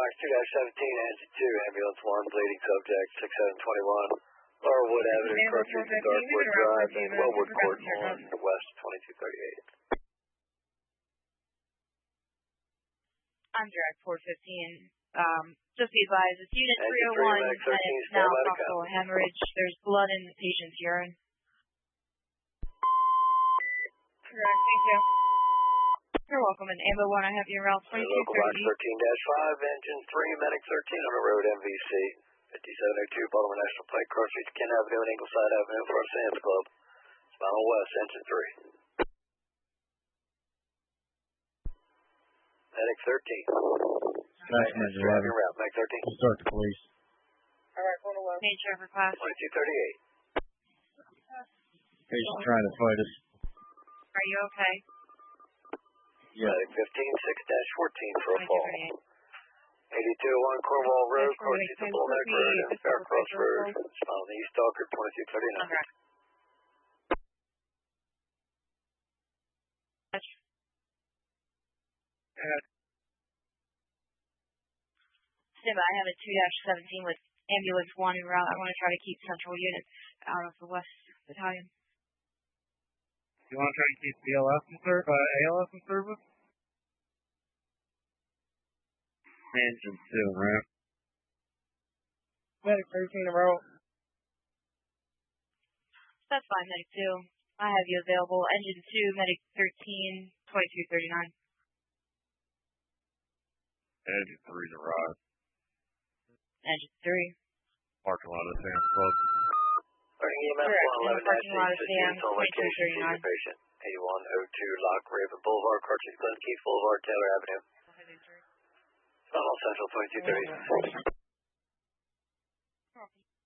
Box 2-17, engine 2, ambulance 1, bleeding subject, 6721. Laurelwood Avenue, approaching to Darkwood Drive and Wellwood Court on West 2238. I'm Direct 415. Just be advised, it's Unit 301, and it's now possible hemorrhage. There's blood in the patient's urine. Correct, thank you. You're welcome. And Ambo 1, I have your route 2230. Local Box 13-5, engine 3, medic 13 on the road, MVC. 5702, Baltimore National Plank, Crossroads, Kent Avenue and Ingleside Avenue in front of Sam's Club. Spinal West, engine 3. Medic 13. Nice, Major Roger. Route, Medic 13. We'll start the police. Alright, going to West. Nature for class. 2238. Patient trying to fight us. Are you okay? Yeah. Medic 15, 6-14 for a fall. 8201 Cornwall Road, crossing to Bullneck Road and Faircross Road. Spinal East Stalker, 2239. Okay. Sim, I have a 2-17 with ambulance 1 en route. I want to try to keep central units out of the West Battalion. You want to try to keep ALS in service? Engine 2, right? Medic 13 in a row. That's fine, Medic 2. I have you available. Engine 2, Medic 13, 2239. Engine 3's arrived. Engine 3. Parking lot of Sam's Club. Starting EMS Correct. 111 Parking lot of Sam's, on location, senior 2239. patient. 8102 Lock Raven Boulevard, Carson Glen Keith Boulevard, Taylor Avenue. Spinal Central, 2230.